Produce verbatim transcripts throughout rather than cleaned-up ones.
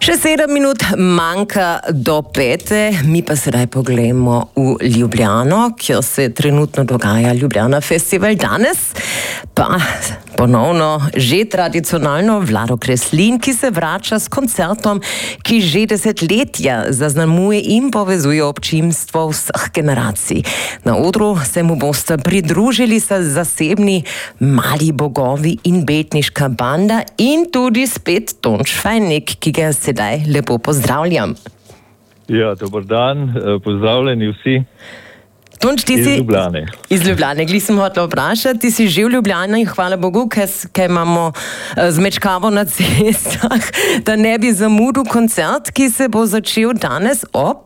Še sedem minut manjka do pete, mi pa sedaj pogledamo v Ljubljano, kjer se trenutno dogaja Ljubljana Festival. Danes pa ponovno že tradicionalno Vlado Kreslin, ki se vrača s koncertom, ki že desetletja zaznamuje in povezuje občinstvo vseh generacij. Na odru se mu boste pridružili sa zasebni Mali bogovi in betniška banda in tudi spet Tonč Fajnik, ki ga sedaj lepo pozdravljam. Ja, dober dan, pozdravljeni vsi. Tonč, ti iz si Ljubljane. Iz Ljubljane, gli sem hotela vprašati, ti si že v Ljubljani, hvala Bogu, ker imamo zmečkavo na cestah, da ne bi zamudil koncert, ki se bo začel danes ob...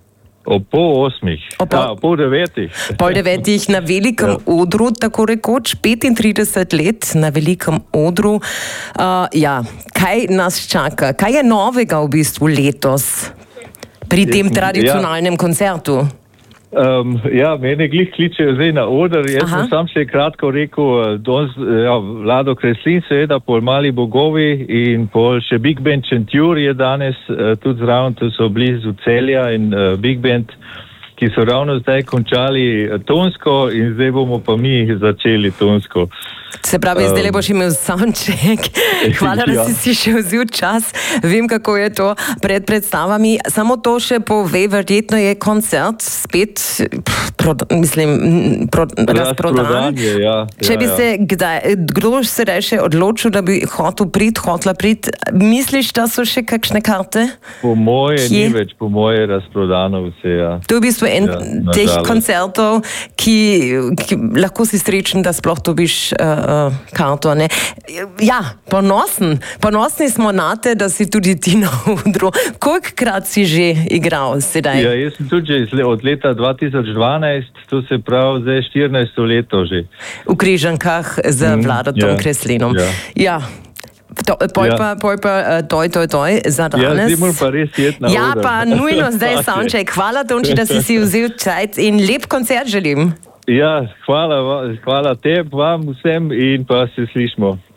Ob pol osmih, ob ja, pol devetih. Pol devetih na velikem ja. odru, tako rekoč, petintrideset let na velikem odru. Uh, ja, kaj nas čaka? Kaj je novega v bistvu letos pri tem tradicionalnem ja. koncertu? Um, ja, mene glih kličejo zdaj na oder. Jaz Aha. sem sam še kratko rekel, danes, ja, Vlado Kreslin, seveda, pol Mali bogovi in pol še Big Band Čentjur je danes uh, tudi zraven, to so blizu Celja in uh, Big Band, ki so ravno zdaj končali tonsko in zdaj bomo pa mi začeli tonsko. Se pravi, zdaj le boš imel soundcheck. Hvala, da si si še vzel čas. Vem, kako je to pred predstavami. Samo to še pove, verjetno je koncert spet, pro, mislim, pro, razprodan. Ja, Če ja, bi ja. se, kdaj, kdo se reče odločil, da bi hotel prit, hotla prit, misliš, da so še kakšne karte? Po moje Kje? ni več, po moje razprodano vse, ja. To je v bistvu en ja, teh koncertov, ki, ki lahko si srečen, da sploh dobiš uh, Uh, karto, ne? Ja, ponosen. Ponosni smo na te, da si tudi ti na odru. Kolikokrat si že igral sedaj? Ja, jaz sem tudi že od leta dva tisoč dvanajst, to se pravi zdaj štirinajsto leto že. V Križankah z mm, Vladom ja, Kreslinom. Ja. ja. To, poj ja. pa, poj pa, toj, toj, toj, za danes. Ja, zdaj moram pa res jeti na Ja, oder. pa nujno zdaj soundcheck. Hvala, Tonči, da si si vzel čas in lep koncert želim. Ja, hvala, hvala tebi, vam vsem in pa se slišimo.